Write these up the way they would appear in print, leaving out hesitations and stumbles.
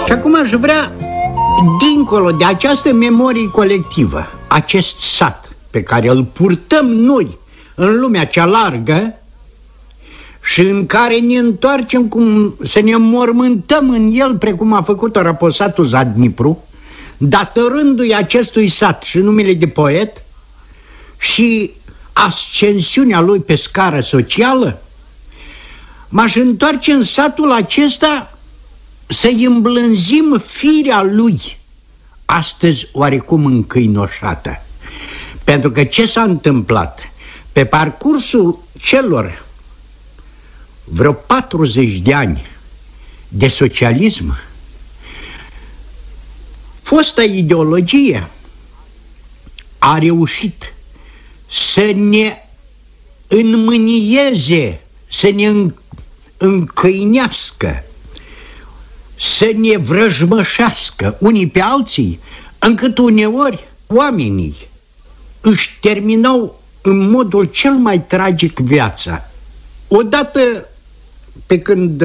Și acum aș vrea, dincolo de această memorie colectivă, acest sat pe care îl purtăm noi în lumea cea largă și în care ne întoarcem cum să ne înmormântăm în el, precum a făcut-o raposatul Zadnipru, datorându-i acestui sat și numele de poet și ascensiunea lui pe scară socială, m-aș întoarce în satul acesta să-i îmblânzim firea lui, astăzi oarecum încăinoșată. Pentru că ce s-a întâmplat? Pe parcursul celor vreo 40 de ani de socialism, fosta ideologie a reușit să ne înmânieze, să ne încăinească, să ne vrăjmășească unii pe alții, încât uneori oamenii își terminau în modul cel mai tragic viața. Odată, pe când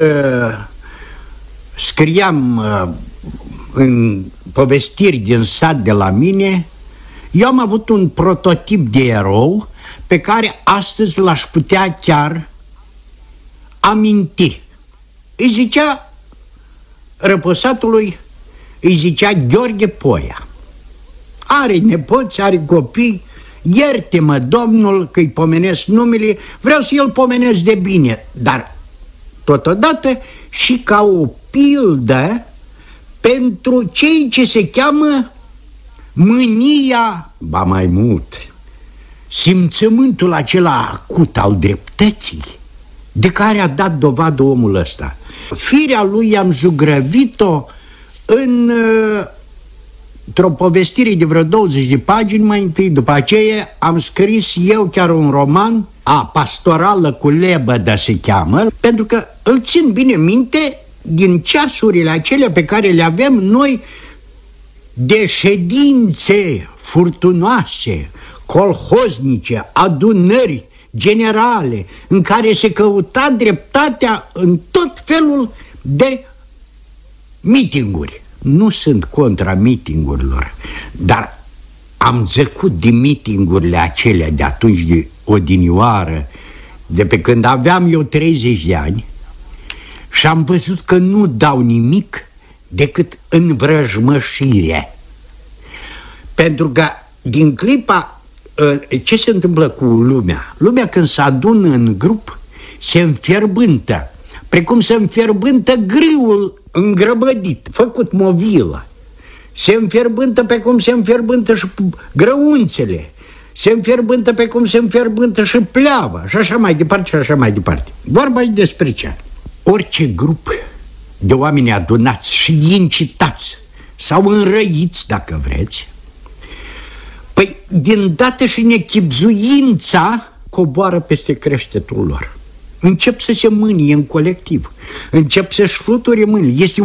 scriam în povestiri din sat de la mine, eu am avut un prototip de erou pe care astăzi l-aș putea chiar aminti. Îi zicea răposatului, îi zicea Gheorghe Poia. Are nepoți, are copii, ierte-mă, Domnul, că-i pomenesc numele, vreau să îl pomenesc de bine, dar totodată și ca o pildă pentru cei ce se cheamă mânia, ba mai mult, simțământul acela acut al dreptății de care a dat dovadă omul ăsta. Firea lui am zugrăvit-o într-o povestire de vreo 20 de pagini mai întâi. După aceea am scris eu chiar un roman, Pastorală cu lebădă se cheamă, pentru că îl țin bine minte din ceasurile acelea pe care le avem noi de ședințe furtunoase, colhoznice, adunări generale, în care se căuta dreptatea în tot felul de mitinguri. Nu sunt contra mitingurilor, dar am zăcut de mitingurile acelea de atunci, de odinioară, de pe când aveam eu 30 de ani, și am văzut că nu dau nimic decât învrăjmășire. Pentru că din clipa, ce se întâmplă cu lumea? Lumea, când se adună în grup, se înfierbântă, precum se înfierbântă grâul îngrăbădit, făcut movilă. Se înfierbântă pe cum se înfierbântă și grăunțele, se înfierbântă pe cum se înfierbântă și pleava, și așa mai departe, și așa mai departe. Vorba e despre ce? Orice grup de oameni adunați și incitați sau înrăiți, dacă vreți, păi din dată și nechibzuința coboară peste creștetul lor. Încep să se mânie în colectiv, încep să-și fluture mâinile. Este